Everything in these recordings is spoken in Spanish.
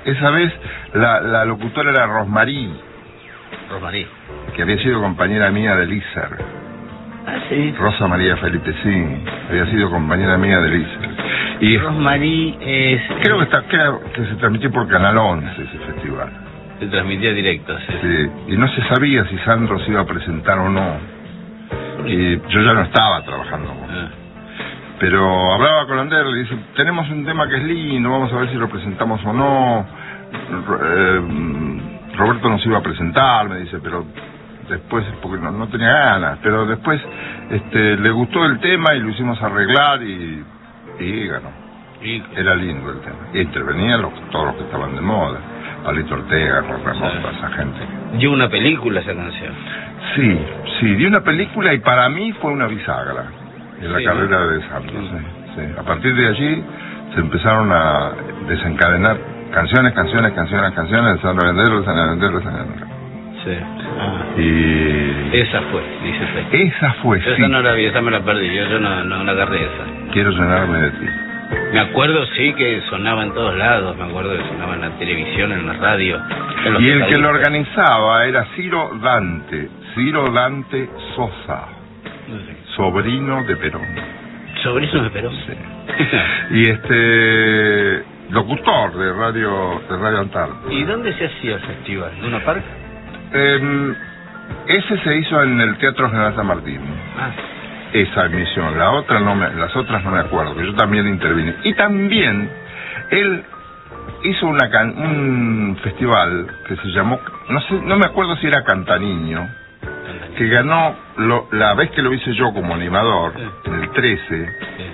Esa vez la locutora era Rosmarí, que había sido compañera mía del ISER. Ah, sí. Rosa María Felipe, sí, había sido compañera mía del ISER. Y Rosmarí es... Creo que se transmitió por Canal 11 ese festival. Se transmitía directo, sí. Sí, y no se sabía si Sandro se iba a presentar o no. Y yo ya no estaba trabajando con él. Pero hablaba con Ander, le dice, tenemos un tema que es lindo, vamos a ver si lo presentamos o no. Roberto nos iba a presentar, me dice, pero después, porque no tenía ganas, pero después le gustó el tema y lo hicimos arreglar y ganó. Era lindo el tema. Y intervenían todos los que estaban de moda. Pablito Ortega, Ramón, esa gente. ¿Dio una película esa canción? Sí, dio una película y para mí fue una bisagra en la carrera de Sandro. Sí. A partir de allí se empezaron a desencadenar canciones de Sandro Vendelro. Sí. Y esa fue, dice usted. Esa fue, esa sí. no la vi, esa me la perdí, yo no la agarré esa. Quiero llenarme de ti. Me acuerdo, sí, que sonaba en todos lados, me acuerdo que sonaba en la televisión, en la radio. Y el que lo organizaba era Ciro Dante Sosa, sobrino de Perón. ¿Sobrino de Perón? Sí. Y locutor de Radio Antártida. ¿Y dónde se hacía el festival? ¿En una parque? Ese se hizo en el Teatro General San Martín. Esa emisión, las otras no me acuerdo, que yo también intervine. Y también él hizo un festival que se llamó, no me acuerdo si era Cantaniño, que ganó la vez que lo hice yo como animador, en el 13,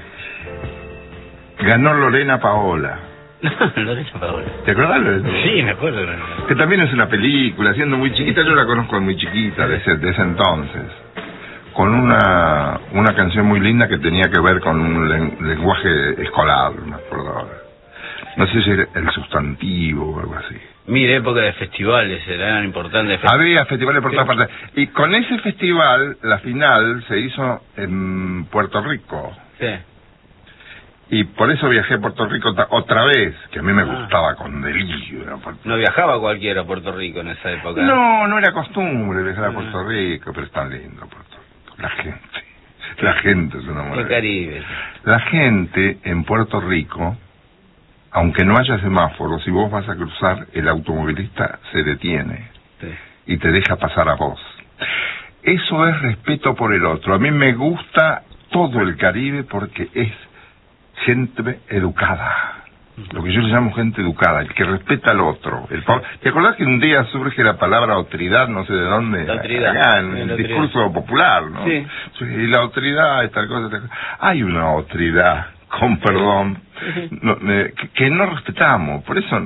ganó Lorena Paola. Lorena Paola. ¿Te acordás, Lorena? Sí, me acuerdo. Que también es una película, siendo muy chiquita, yo la conozco muy chiquita, de ese entonces. Con una canción muy linda que tenía que ver con un lenguaje escolar, me acuerdo ahora. No sé si era el sustantivo o algo así. Mira, época de festivales, eran importantes. Había festivales por todas partes. Y con ese festival, la final se hizo en Puerto Rico. Sí. Y por eso viajé a Puerto Rico otra vez, que a mí me gustaba con delirio. No viajaba cualquiera a Puerto Rico en esa época. No era costumbre viajar a Puerto Rico, pero es tan lindo Puerto Rico. La gente es una maravilla. Qué Caribe. La gente en Puerto Rico, aunque no haya semáforos, si vos vas a cruzar, el automovilista se detiene y te deja pasar a vos. Eso es respeto por el otro. A mí me gusta todo el Caribe porque es gente educada. Lo que yo le llamo gente educada, el que respeta al otro. ¿Te acordás que un día surge la palabra autoridad, no sé de dónde? La autoridad. Acá, en el discurso popular, ¿no? Sí. Y la autoridad, tal cosa. Hay una autoridad, con perdón, que no respetamos. Por eso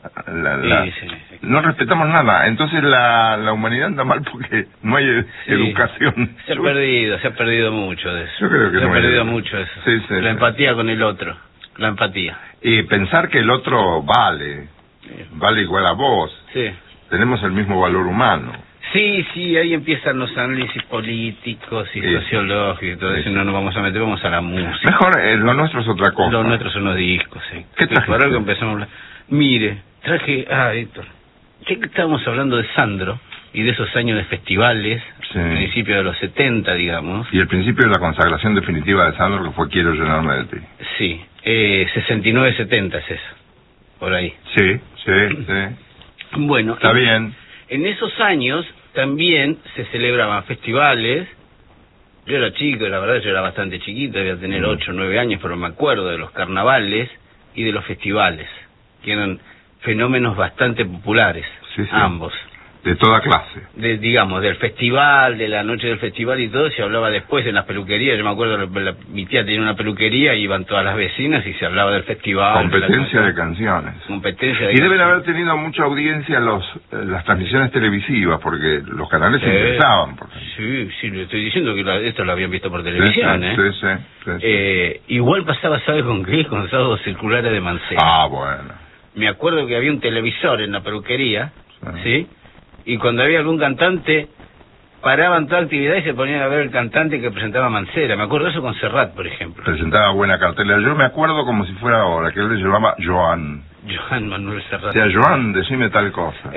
no respetamos nada. Entonces la humanidad anda mal porque no hay educación. Se ha perdido mucho de eso. Yo creo que se ha perdido mucho eso. La empatía con el otro. La empatía. Y pensar que el otro vale igual a vos. Sí. Tenemos el mismo valor humano. Sí, ahí empiezan los análisis políticos y sociológicos y todo eso. No nos vamos a meter, vamos a la música. Mejor, lo nuestro es otra cosa. Lo nuestro son los discos, sí. ¿Qué trajiste? Para que empezamos a hablar. Mire, traje... Héctor, ya que estábamos hablando de Sandro y de esos años de festivales, principio de los 70, digamos. Y el principio de la consagración definitiva de Sandro, que fue Quiero llenarme de ti. Sí, 69-70 es eso, por ahí. Sí. Bueno, está bien. En esos años también se celebraban festivales. Yo era chico, la verdad yo era bastante chiquito, debía tener 8 o 9 años, pero me acuerdo de los carnavales y de los festivales, que eran fenómenos bastante populares, ambos. De toda clase. Digamos, del festival, de la noche del festival y todo, se hablaba después en las peluquerías. Yo me acuerdo, mi tía tenía una peluquería, iban todas las vecinas y se hablaba del festival. Competencia de canciones. Y deben haber tenido mucha audiencia las transmisiones televisivas, porque los canales se interesaban. Sí, le estoy diciendo que esto lo habían visto por televisión, Sí. Igual pasaba, ¿sabes con qué? Con Sábados Circulares de Mancera. Bueno. Me acuerdo que había un televisor en la peluquería, ¿sí? Y cuando había algún cantante, paraban toda actividad y se ponían a ver el cantante que presentaba Mancera. Me acuerdo eso con Serrat, por ejemplo. Presentaba buena cartelera. Yo me acuerdo como si fuera ahora, que él le llamaba Joan Joan Manuel Serrat. O sea, Joan, decime tal cosa.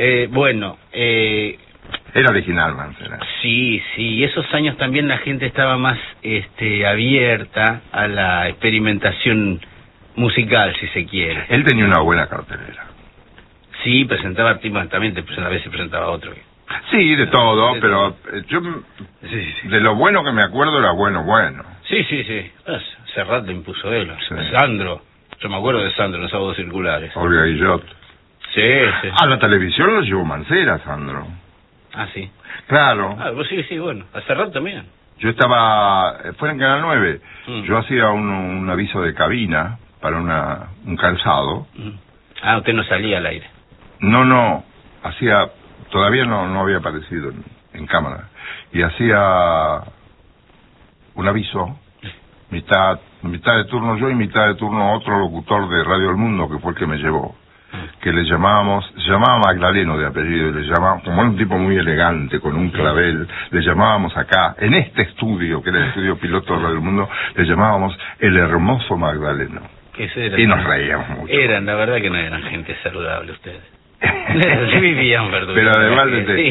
Era original Mancera. Sí, y esos años también la gente estaba más abierta a la experimentación musical, si se quiere. Él tenía una buena cartelera. Sí, presentaba artistas también, a veces presentaba otro. Sí, de todo, pero yo sí. De lo bueno que me acuerdo era bueno. Sí. Serrat lo impuso él. Sí. Sandro, yo me acuerdo de Sandro en los sábados circulares. Olga Guillot. Sí. A la televisión lo llevó Mancera, Sandro. Ah, sí. Claro. Sí, bueno. A Serrat también. Yo fue en Canal 9. Yo hacía un aviso de cabina para un calzado. Usted no salía al aire. No, todavía no había aparecido en cámara. Y hacía un aviso, mitad de turno yo y mitad de turno otro locutor de Radio El Mundo, que fue el que me llevó. Que se llamaba Magdaleno de apellido, como era un tipo muy elegante, con un clavel, le llamábamos acá, en este estudio, que era el estudio piloto de Radio El Mundo, le llamábamos el hermoso Magdaleno. Y nos reíamos mucho. La verdad que no eran gente saludable ustedes. Sí vivían verduras. Pero además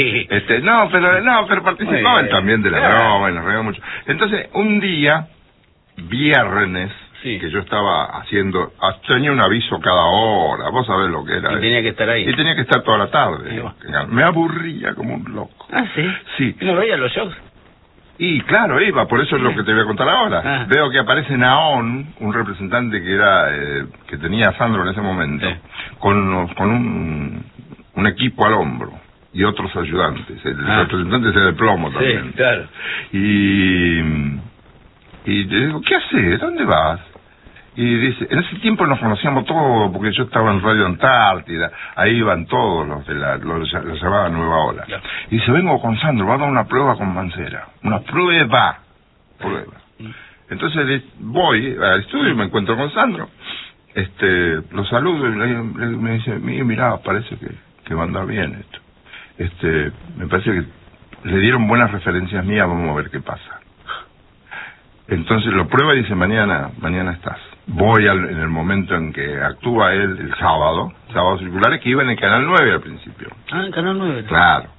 pero participaban también de la broma y nos reíamos mucho. Entonces, un día, viernes, que yo estaba tenía un aviso cada hora, vos sabés lo que era. Y tenía que estar ahí. Y tenía que estar toda la tarde. Me aburría como un loco. Ah, sí. Sí. ¿Y no veía los shows? Y claro, iba, por eso es lo que te voy a contar ahora. Veo que aparece Naón, un representante que tenía Sandro en ese momento, con un equipo al hombro y otros ayudantes. El representante era de plomo también. Sí, claro. Y le digo, ¿qué haces? ¿Dónde vas? Y dice, en ese tiempo nos conocíamos todos, porque yo estaba en Radio Antártida, ahí iban todos los de la llamada Nueva Ola. Claro. Y dice, vengo con Sandro, va a dar una prueba con Mancera. Una prueba. Entonces voy al estudio y me encuentro con Sandro. Lo saludo y me dice, mirá, parece que va a andar bien esto. Me parece que le dieron buenas referencias mías, vamos a ver qué pasa. Entonces lo prueba y dice, mañana estás. Voy en el momento en que actúa él, el sábado circulares, que iba en el Canal 9 al principio. En Canal 9. Claro.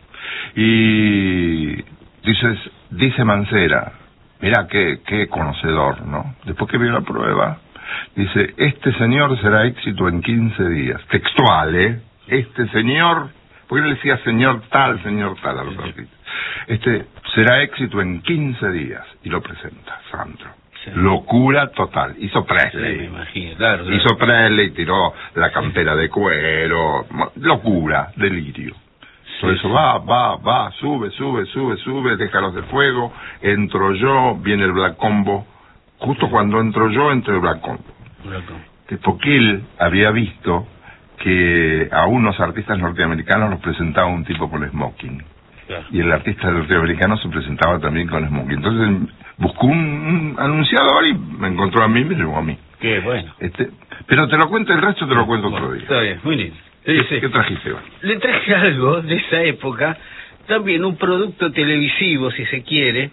Y dice Mancera, mirá qué conocedor, ¿no? Después que vio la prueba, dice, este señor será éxito en 15 días. Textual, este señor, porque él decía señor tal a los artistas. Será éxito en 15 días. Y lo presenta, Sandro. Sí. Locura total. Hizo Presley. Sí, me imagino, claro. Hizo Presley, tiró la campera de cuero. Locura, delirio. Por eso va, sube, déjalos de fuego. Entro yo, viene el Black Combo. Justo cuando entro yo, entra el Black Combo. Porque él había visto que a unos artistas norteamericanos los presentaba un tipo con smoking. Claro. Y el artista norteamericano se presentaba también con smoking. Entonces buscó un anunciador y me encontró a mí y me llevó a mí. Qué bueno. Pero te lo cuento, el resto te lo cuento otro día. Está bien, muy lindo. ¿Qué trajiste, Iván? Le traje algo de esa época, también un producto televisivo, si se quiere.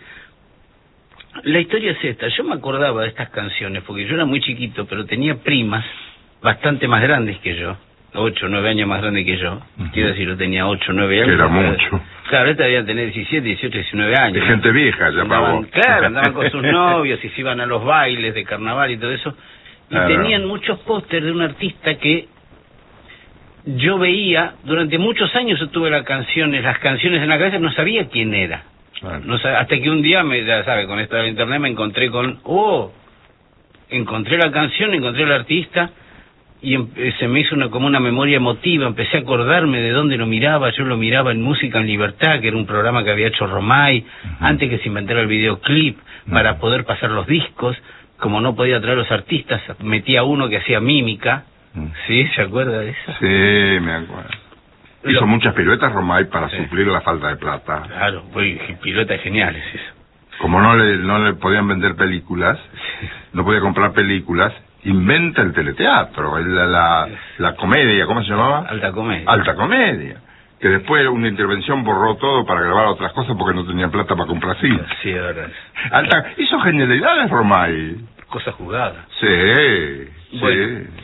La historia es esta. Yo me acordaba de estas canciones porque yo era muy chiquito, pero tenía primas bastante más grandes que yo. 8 o 9 años más grande que yo. Quiero decir, yo tenía 8 o 9 años. Era mucho. Claro, esta debía tener 17, 18, 19 años. De gente vieja, ya pagó. Claro, andaban con sus novios y se iban a los bailes de carnaval y todo eso. Y tenían muchos pósters de un artista que yo veía, durante muchos años yo tuve las canciones en la cabeza, no sabía quién era. No sabía, hasta que un día, ya sabe, con esto de internet me encontré encontré la canción, encontré el artista. Y se me hizo como una memoria emotiva, empecé a acordarme de dónde lo miraba. Yo lo miraba en Música en Libertad, que era un programa que había hecho Romay, antes que se inventara el videoclip, para poder pasar los discos. Como no podía traer los artistas, metía uno que hacía mímica. ¿Sí? ¿Se acuerda de eso? Sí, me acuerdo. Hizo muchas piruetas Romay para suplir la falta de plata. Claro, piruetas geniales eso. Como no le podían vender películas, no podía comprar películas, inventa el teleteatro, la comedia, ¿cómo se llamaba? Alta Comedia. Que después una intervención borró todo para grabar otras cosas porque no tenía plata para comprar cine. Sí, es verdad. Hizo genialidades Romay. Cosas jugadas. Sí, bueno,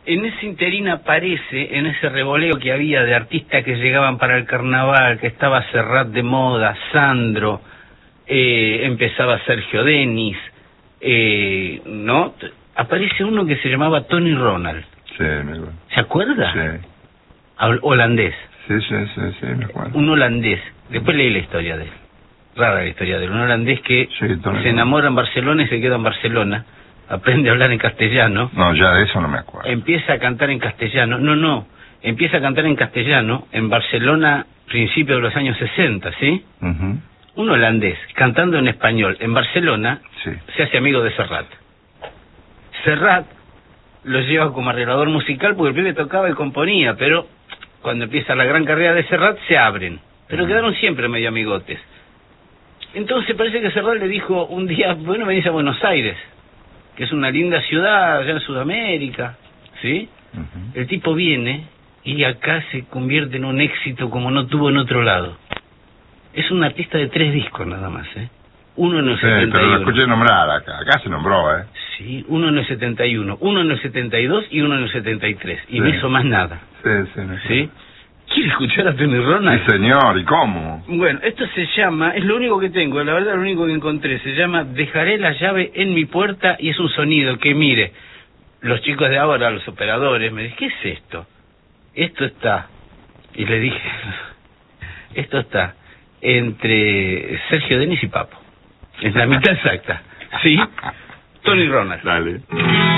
en ese interín aparece, en ese revoleo que había de artistas que llegaban para el carnaval, que estaba Serrat de moda, Sandro, empezaba Sergio Denis, ¿no? Aparece uno que se llamaba Tony Ronald. Sí, me acuerdo. ¿Se acuerda? Sí. Holandés. Sí, me acuerdo. Un holandés. Después leí la historia de él. Rara la historia de él. Un holandés que se enamora en Barcelona y se queda en Barcelona. Aprende a hablar en castellano. No, ya de eso no me acuerdo. Empieza a cantar en castellano. No. Empieza a cantar en castellano en Barcelona, principios de los años 60, ¿sí? Un holandés cantando en español en Barcelona, se hace amigo de Serrat. Serrat lo lleva como arreglador musical porque el pibe tocaba y componía, pero cuando empieza la gran carrera de Serrat se abren. Pero quedaron siempre medio amigotes. Entonces parece que Serrat le dijo un día, bueno, venís a Buenos Aires, que es una linda ciudad allá en Sudamérica, ¿sí? El tipo viene y acá se convierte en un éxito como no tuvo en otro lado. Es un artista de 3 discos nada más, ¿eh? Uno en el 71. Pero lo escuché nombrar acá se nombró, ¿eh? Sí, uno en el 71, uno en el 72 y uno en el 73. Y no hizo más nada. ¿Sí? ¿Quiere escuchar a Tony Ronald? Sí, señor, ¿y cómo? Bueno, esto se llama, es lo único que tengo, la verdad lo único que encontré, se llama Dejaré la llave en mi puerta, y es un sonido que, mire, los chicos de ahora, los operadores, me dicen, ¿qué es esto? Esto está, y le dije, esto está entre Sergio Denis y Papo, es la mitad exacta, ¿sí? Tony Ronald. Dale.